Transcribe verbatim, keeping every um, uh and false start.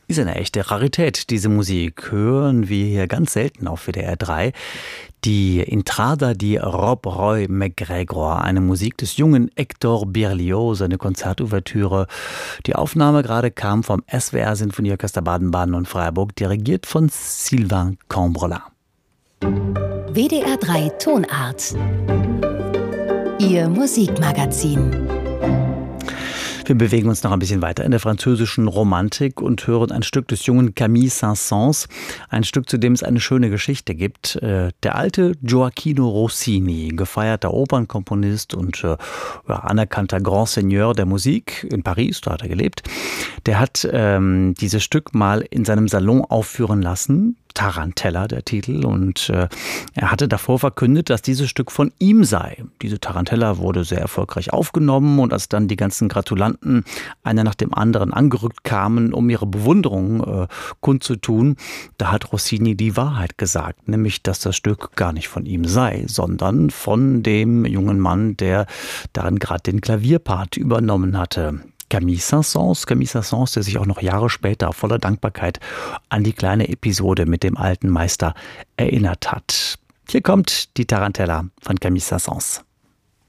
Ist eine echte Rarität, diese Musik. Hören wir hier ganz selten auf W D R drei. Die Intrada di Rob Roy McGregor, eine Musik des jungen Hector Berlioz, eine Konzertouvertüre. Die Aufnahme gerade kam vom S W R Sinfonieorchester Baden-Baden und Freiburg, dirigiert von Sylvain Cambrelat. W D R drei Tonart. Ihr Musikmagazin. Wir bewegen uns noch ein bisschen weiter in der französischen Romantik und hören ein Stück des jungen Camille Saint-Saëns, ein Stück, zu dem es eine schöne Geschichte gibt. Der alte Gioacchino Rossini, gefeierter Opernkomponist und ja, anerkannter Grand Seigneur der Musik in Paris, da hat er gelebt, der hat ähm, dieses Stück mal in seinem Salon aufführen lassen. Tarantella, der Titel, und äh, er hatte davor verkündet, dass dieses Stück von ihm sei. Diese Tarantella wurde sehr erfolgreich aufgenommen, und als dann die ganzen Gratulanten einer nach dem anderen angerückt kamen, um ihre Bewunderung äh, kundzutun, da hat Rossini die Wahrheit gesagt, nämlich, dass das Stück gar nicht von ihm sei, sondern von dem jungen Mann, der darin gerade den Klavierpart übernommen hatte. Camille Saint-Saëns, Camille Saint-Saëns, der sich auch noch Jahre später voller Dankbarkeit an die kleine Episode mit dem alten Meister erinnert hat. Hier kommt die Tarantella von Camille Saint-Saëns.